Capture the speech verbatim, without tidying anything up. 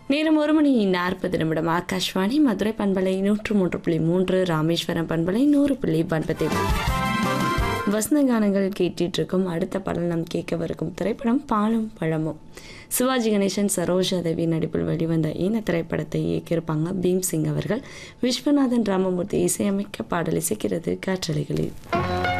நேரம் ஒரு மணி நாற்பது நிமிடம். ஆகாஷ்வாணி மதுரை பண்பலை நூற்று மூன்று புள்ளி மூன்று, ராமேஸ்வரம் பண்பலை நூறு புள்ளி ஒன்பது. வசந்த கானங்கள் கேட்டுட்டு இருக்கும். அடுத்த பாடல் நாம் கேட்கவிருக்கும் திரைப்படம் பாலும் பழமும். சிவாஜி கணேசன், சரோஜா தேவி நடிப்பில் வெளிவந்த இந்த திரைப்படத்தை இயக்கியிருப்பாங்க பீம் சிங் அவர்கள். விஸ்வநாதன் ராமமூர்த்தி இசையமைக்க பாடல் இசைக்கிறது காற்றலைகளில்.